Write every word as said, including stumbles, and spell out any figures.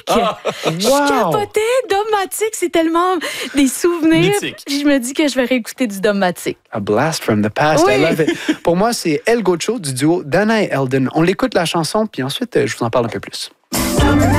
Ah! Je capotais. Dogmatic, c'est tellement des souvenirs. Mythique. Je me dis que je vais réécouter du Dogmatic. A blast from the past. Oui. I love it. Pour moi, c'est El Gocho du duo Dana et Eldon. On l'écoute la chanson, puis ensuite, je vous en parle un peu plus.